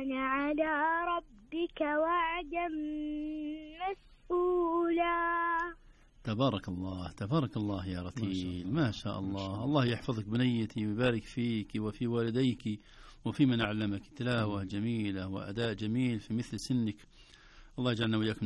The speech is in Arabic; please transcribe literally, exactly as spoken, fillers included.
كان على ربك وعدا مسئولا. تبارك الله تبارك الله يا رتيل، ما شاء الله. الله يحفظك بنيتي ويبارك فيك وفي والديك وفي من علمك تلاوة جميلة وأداء جميل في مثل سنك. الله يجعلنا وإياكم